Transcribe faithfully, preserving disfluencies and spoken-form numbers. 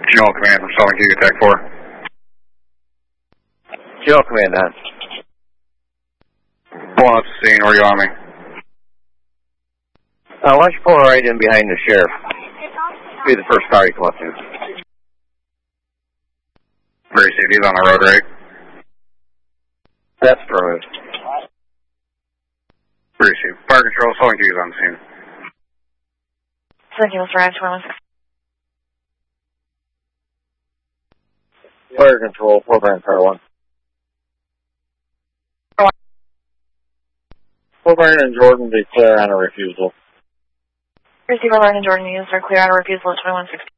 General Command from Southern Q, Tech four. General Command, on. Pulling up the scene, where you on me? Uh, why don't you pull right in behind the sheriff? Be the first car you come up to. Gracie, he's on the road, right? That's correct. Gracie, fire control, Southern Q is on the scene. Southern Q, Mister Ryan, twenty-one sixty. Fire control, program car one. Wilburn and Jordan declare on a refusal. Receiver Lauren and Jordan, used are clear on a refusal at twenty-one sixty.